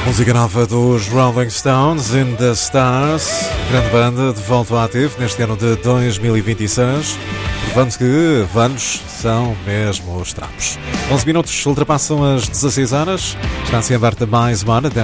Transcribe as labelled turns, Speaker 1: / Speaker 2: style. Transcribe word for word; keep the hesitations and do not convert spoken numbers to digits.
Speaker 1: Música nova dos Rolling Stones, In The Stars, grande banda de volta ao ativo neste ano de dois mil e vinte e seis, provando que velhos são mesmo os trapos. onze minutos ultrapassam as dezasseis horas, está-se em aberta mais uma hora